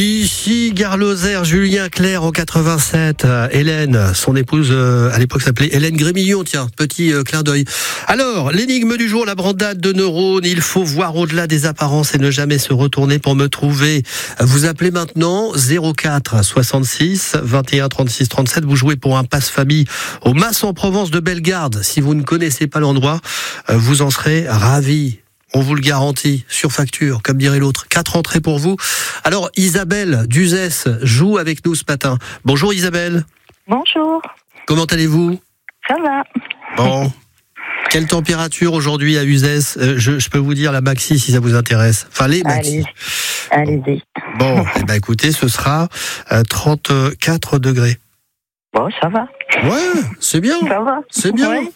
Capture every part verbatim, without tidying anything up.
Ici, Gare Lozère, Julien Clerc en quatre-vingt-sept, euh, Hélène, son épouse, euh, à l'époque s'appelait Hélène Grémillon, tiens, petit euh, clin d'œil. Alors, l'énigme du jour, la brandade de neurones, il faut voir au-delà des apparences et ne jamais se retourner pour me trouver. Vous appelez maintenant zéro quatre soixante-six vingt et un trente-six trente-sept, vous jouez pour un passe-famille au Mas en Provence de Bellegarde. Si vous ne connaissez pas l'endroit, euh, vous en serez ravis. On vous le garantit, sur facture, comme dirait l'autre. Quatre entrées pour vous. Alors, Isabelle d'Uzès joue avec nous ce matin. Bonjour Isabelle. Bonjour. Comment allez-vous? Ça va. Bon. Quelle température aujourd'hui à Uzès? euh, je, je peux vous dire la maxi si ça vous intéresse. Enfin, les maxi. Allez, allez-y. Bon, eh ben, écoutez, ce sera euh, trente-quatre degrés. Bon, ça va. Ouais, c'est bien. Ça va. C'est bien. Ouais.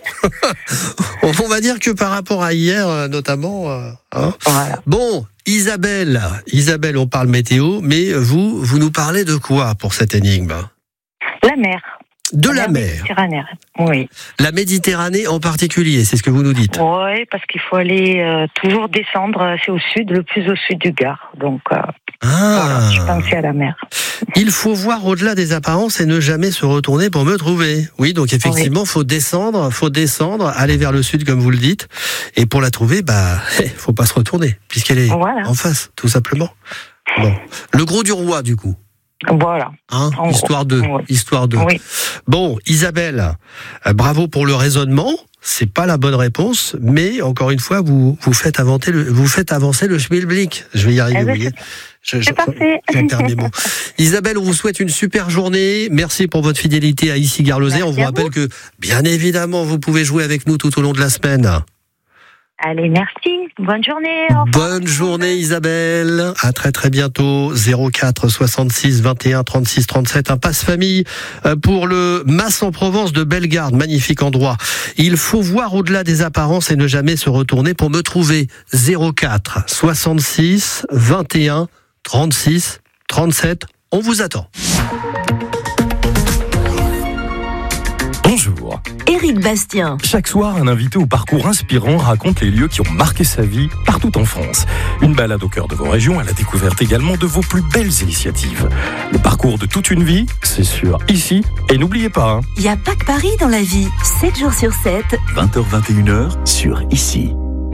On va dire que par rapport à hier, euh, notamment. Euh, hein. Voilà. Bon, Isabelle, Isabelle, on parle météo, mais vous, vous nous parlez de quoi pour cette énigme? La mer. De la, la mer. Méditerranée. Oui. La Méditerranée en particulier, c'est ce que vous nous dites. Oui, parce qu'il faut aller euh, toujours descendre, c'est au sud, le plus au sud du Gard. Donc, euh, ah. voilà, je pensais à la mer. Il faut voir au-delà des apparences et ne jamais se retourner pour me trouver. Oui, donc effectivement, oui. faut descendre, faut descendre, aller vers le sud comme vous le dites. Et pour la trouver, bah, faut pas se retourner puisqu'elle est voilà. en face, tout simplement. Bon, le gros du roi, du coup. Voilà. Hein, histoire de, oui. histoire de. Oui. Bon, Isabelle, euh, bravo pour le raisonnement. C'est pas la bonne réponse, mais encore une fois, vous vous faites avancer le, vous faites avancer le schmilblick. Je vais y arriver. Eh ben, vous voyez. Je, je, parfait. J'en perds mes mots. Isabelle, on vous souhaite une super journée. Merci pour votre fidélité à Ici Gare Lozère. On vous rappelle vous. que, bien évidemment, vous pouvez jouer avec nous tout au long de la semaine. Allez, merci. Bonne journée. Bonne journée Isabelle. À très très bientôt. zéro quatre soixante-six vingt et un trente-six trente-sept. Un passe-famille pour le Mas en Provence de Bellegarde. Magnifique endroit. Il faut voir au-delà des apparences et ne jamais se retourner pour me trouver. zéro quatre soixante-six vingt et un trente-six trente-sept. On vous attend. Bonjour. Éric Bastien. Chaque soir, un invité au parcours inspirant raconte les lieux qui ont marqué sa vie partout en France. Une balade au cœur de vos régions à la découverte également de vos plus belles initiatives. Le parcours de toute une vie, c'est sur Ici. Et n'oubliez pas, il n'y a pas que Paris dans la vie. sept jours sur sept. vingt heures vingt et une heures sur Ici.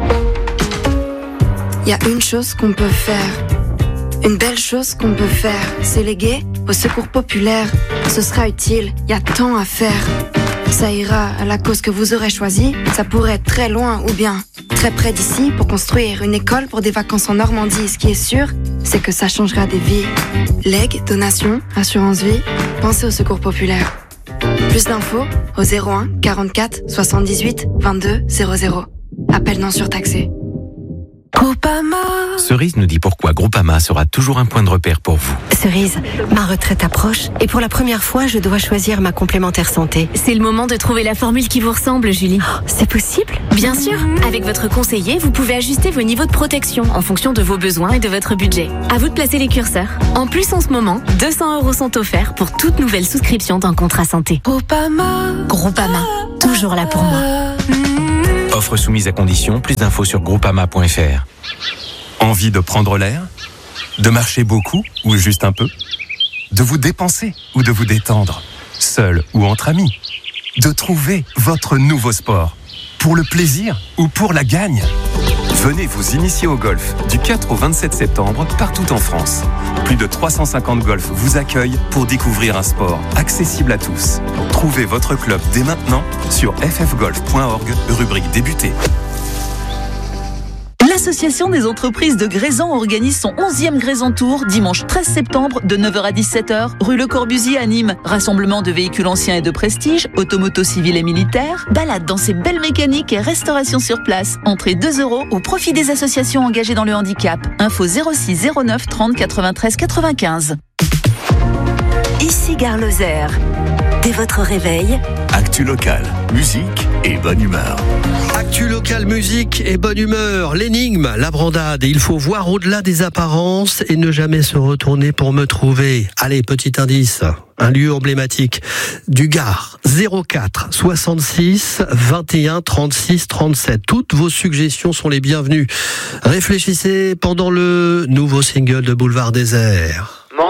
Il y a une chose qu'on peut faire. Une belle chose qu'on peut faire. C'est léguer au secours populaire. Ce sera utile. Il y a tant à faire. Ça ira à la cause que vous aurez choisie. Ça pourrait être très loin ou bien très près d'ici pour construire une école pour des vacances en Normandie. Ce qui est sûr, c'est que ça changera des vies. Legs, donations, assurance vie, pensez au secours populaire. Plus d'infos au zéro un quarante-quatre soixante-dix-huit vingt-deux zéro zéro. Appel non surtaxé. Groupama. Cerise nous dit pourquoi Groupama sera toujours un point de repère pour vous. Cerise, ma retraite approche et pour la première fois, je dois choisir ma complémentaire santé. C'est le moment de trouver la formule qui vous ressemble, Julie. Oh, c'est possible ? Bien sûr. Avec votre conseiller, vous pouvez ajuster vos niveaux de protection en fonction de vos besoins et de votre budget. À vous de placer les curseurs. En plus, en ce moment, deux cents euros sont offerts pour toute nouvelle souscription d'un contrat santé. Groupama. Groupama. Toujours là pour moi. Offre soumise à condition, plus d'infos sur groupama point f r. Envie de prendre l'air? De marcher beaucoup ou juste un peu? De vous dépenser ou de vous détendre? Seul ou entre amis? De trouver votre nouveau sport? Pour le plaisir ou pour la gagne? Venez vous initier au golf du quatre au vingt-sept septembre partout en France. Plus de trois cent cinquante golfs vous accueillent pour découvrir un sport accessible à tous. Trouvez votre club dès maintenant sur f f golf point org, rubrique débuter. L'Association des entreprises de Grézan organise son onzième Grézan Tour dimanche treize septembre de neuf heures à dix-sept heures, rue Le Corbusier à Nîmes. Rassemblement de véhicules anciens et de prestige, automoto civil et militaire, balade dans ses belles mécaniques et restauration sur place. Entrée deux euros au profit des associations engagées dans le handicap. Info zéro six zéro neuf trente quatre-vingt-treize quatre-vingt-quinze. Ici Gare Lozère. Dès votre réveil, actu locale, musique et bonne humeur. Actu locale, musique et bonne humeur. L'énigme, la brandade. Il faut voir au-delà des apparences et ne jamais se retourner pour me trouver. Allez, petit indice. Un lieu emblématique du Gard. zéro quatre soixante-six vingt et un trente-six trente-sept. Toutes vos suggestions sont les bienvenues. Réfléchissez pendant le nouveau single de Boulevard Désert.